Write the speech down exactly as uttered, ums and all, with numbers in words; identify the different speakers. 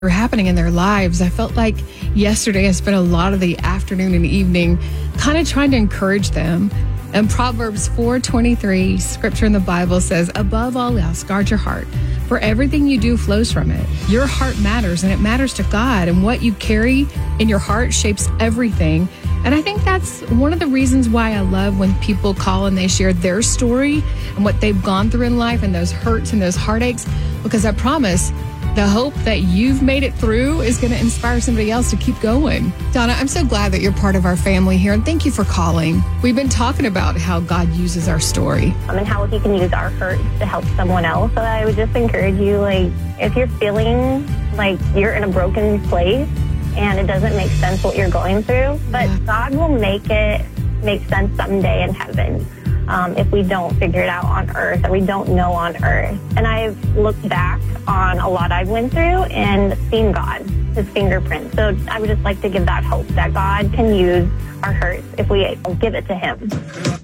Speaker 1: were happening in their lives. I felt like yesterday I spent a lot of the afternoon and evening kind of trying to encourage them. And Proverbs four twenty-three, scripture in the Bible says, above all else, guard your heart, for everything you do flows from it. Your heart matters, and it matters to God, and what you carry in your heart shapes everything. And I think that's one of the reasons why I love when people call and they share their story and what they've gone through in life and those hurts and those heartaches, because I promise the hope that you've made it through is going to inspire somebody else to keep going. Donna, I'm so glad that you're part of our family here, and thank you for calling. We've been talking about how God uses our story.
Speaker 2: Um, and how he can use our hurt to help someone else. So I would just encourage you, like, if you're feeling like you're in a broken place and it doesn't make sense what you're going through, but yeah. God will make it make sense someday in heaven. Um, if we don't figure it out on earth, or we don't know on earth. And I've looked back on a lot I went through and seen God, his fingerprint. So I would just like to give that hope that God can use our hurts if we give it to him.